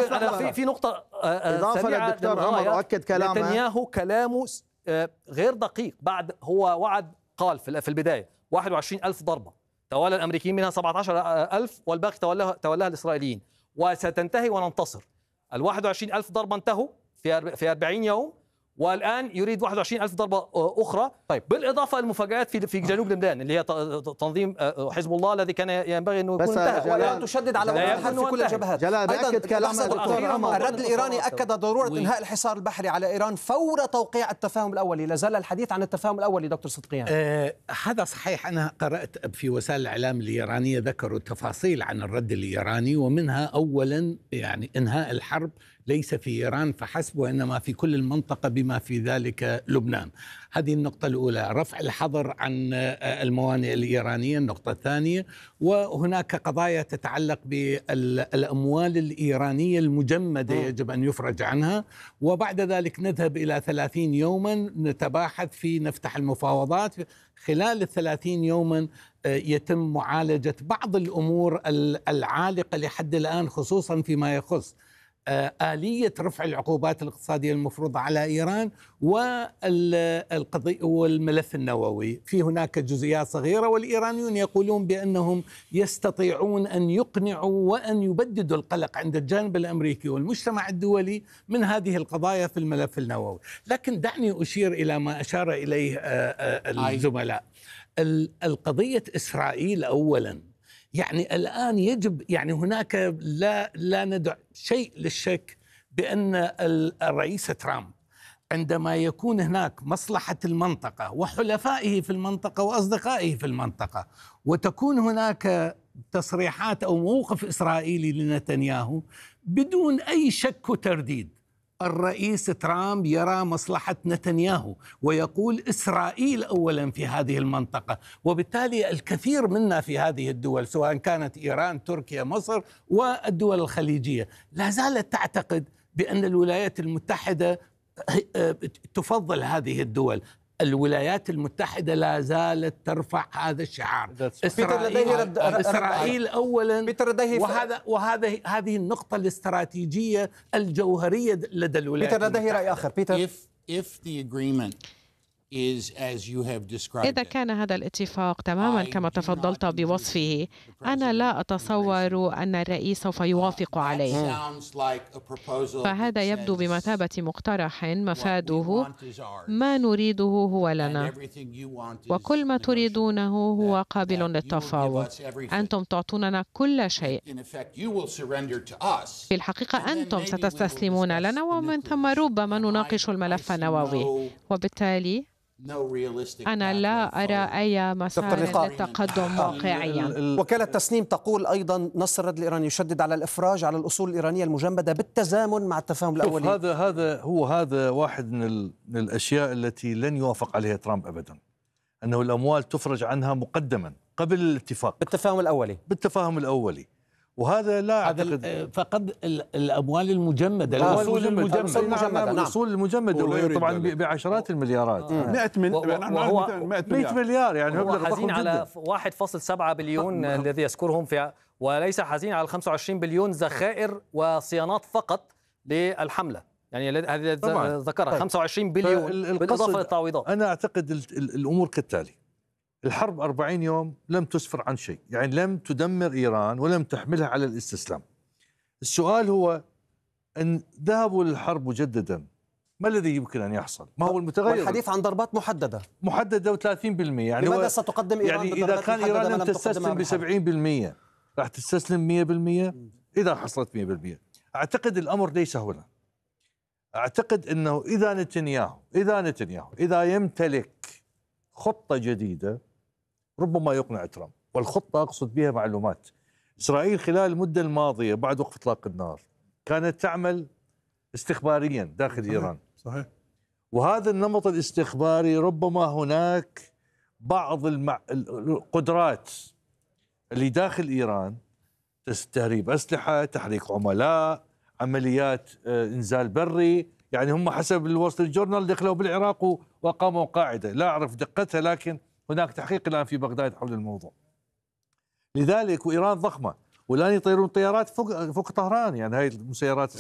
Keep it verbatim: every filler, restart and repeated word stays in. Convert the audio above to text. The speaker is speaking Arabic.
أنا في في نقطة إضافة للدكتور عمر أؤكد كلامه. نتنياهو كلامه غير دقيق. بعد هو وعد قال في البداية واحد وعشرين ألف ضربة تولى الأمريكيين منها سبعة عشر ألف والباقي تولاها تولاها الإسرائيليين وستنتهي وننتصر. ال واحد وعشرين ألف ضربة انتهوا في في أربعين يوم والآن يريد واحد وعشرين ألف ضربة أخرى. طيب بالإضافة للمفاجآت في في جنوب لبنان اللي هي تنظيم حزب الله الذي كان ينبغي أنه يكون انتهى ولا تشدد على الحرب في كل الجبهات. جلال بأكد كلام الدكتور عمر. الرد الإيراني أكد ضرورة إنهاء الحصار البحري على إيران فور توقيع التفاهم الأولي. لا زال الحديث عن التفاهم الأولي دكتور صدقيان. آه هذا صحيح. أنا قرأت في وسائل الإعلام الإيرانية ذكروا تفاصيل عن الرد الإيراني، ومنها أولا يعني إنهاء الحرب ليس في إيران فحسب وإنما في كل المنطقة بما في ذلك لبنان. هذه النقطة الأولى. رفع الحظر عن الموانئ الإيرانية. النقطة الثانية، وهناك قضايا تتعلق بالأموال الإيرانية المجمدة يجب أن يفرج عنها. وبعد ذلك نذهب إلى ثلاثين يوما نتباحث في نفتح المفاوضات. خلال الثلاثين يوما يتم معالجة بعض الأمور العالقة لحد الآن، خصوصا فيما يخص آلية رفع العقوبات الاقتصادية المفروضة على إيران والقضية والملف النووي. في هناك جزئيات صغيرة، والإيرانيون يقولون بأنهم يستطيعون أن يقنعوا وأن يبددوا القلق عند الجانب الأمريكي والمجتمع الدولي من هذه القضايا في الملف النووي. لكن دعني أشير إلى ما أشار إليه الزملاء. القضية إسرائيل أولاً، يعني الآن يجب يعني هناك لا لا ندع شيء للشك بأن الرئيس ترامب عندما يكون هناك مصلحة المنطقة وحلفائه في المنطقة وأصدقائه في المنطقة، وتكون هناك تصريحات أو موقف إسرائيلي لنتنياهو بدون أي شك وترديد، الرئيس ترامب يرى مصلحة نتنياهو ويقول إسرائيل أولا في هذه المنطقة. وبالتالي الكثير منا في هذه الدول سواء كانت إيران، تركيا، مصر والدول الخليجية لا زالت تعتقد بأن الولايات المتحدة تفضل هذه الدول. الولايات المتحدة لا زالت ترفع هذا الشعار. إسرائيل, إسرائيل أولا، وهذا وهذا هذه النقطة الاستراتيجية الجوهرية لدى الولايات المتحدة. بيتر لديه رأي آخر. بيتر. If, if the agreement is as you have described إذا كان هذا الاتفاق تماما كما تفضلت بوصفه، أنا لا أتصور أن الرئيس سوف يوافق عليه، فهذا يبدو بمثابة مقترح مفاده ما نريده هو لنا، وكل ما تريدونه هو قابل للتفاوض. أنتم تعطوننا كل شيء، في الحقيقة أنتم ستستسلمون لنا، ومن ثم ربما نناقش الملف النووي. وبالتالي أنا لا أرى أي مسار للتقدم واقعيا. وكالة تسنيم تقول أيضا نص الرد الإيراني يشدد على الإفراج على الأصول الإيرانية المجمدة بالتزامن مع التفاهم الأولي. هذا هذا هو هذا واحد من, من الأشياء التي لن يوافق عليها ترامب أبدا، أنه الأموال تفرج عنها مقدما قبل الاتفاق بالتفاهم الأولي بالتفاهم الأولي وهذا لا أعتقد. فقد الأموال المجمدة، الأصول المجمدة، نعم الأصول المجمدة طبعا بعشرات المليارات، مئة مليار يعني هو حزين على واحد فاصلة سبعة بليون الذي يذكرهم في، وليس حزين على خمسة وعشرين بليون ذخائر وصيانات فقط للحملة، يعني هذا ذكرها خمسة وعشرين بليون بالإضافة للتعويضات. أنا أعتقد الأمور كالتالي: الحرب أربعين يوم لم تسفر عن شيء، يعني لم تدمر إيران ولم تحملها على الاستسلام. السؤال هو أن ذهبوا للحرب مجددا، ما الذي يمكن أن يحصل؟ ما هو المتغير؟ والحديث عن ضربات محددة محددة وثلاثين بالمئة. يعني لماذا ستقدم إيران يعني إذا كان إيران لم تستسلم بسبعين بالمئة راح تستسلم مئة بالمئة إذا حصلت مئة بالمئة. أعتقد الأمر ليس هنا. أعتقد أنه إذا نتنياهو إذا نتنياهو إذا يمتلك خطة جديدة ربما يقنع ترامب، والخطة أقصد بها معلومات. إسرائيل خلال المدة الماضية بعد وقف إطلاق النار كانت تعمل استخباريا داخل صحيح. إيران صحيح. وهذا النمط الاستخباري ربما هناك بعض المع... القدرات اللي داخل إيران، تهريب أسلحة، تحريك عملاء، عمليات إنزال بري، يعني هم حسب الول ستريت جورنال دخلوا بالعراق وقاموا قاعدة، لا أعرف دقتها لكن هناك تحقيق الآن في بغداد حول الموضوع. لذلك وإيران ضخمة والآن يطيرون طيارات فوق فوق طهران، يعني هاي المسيرات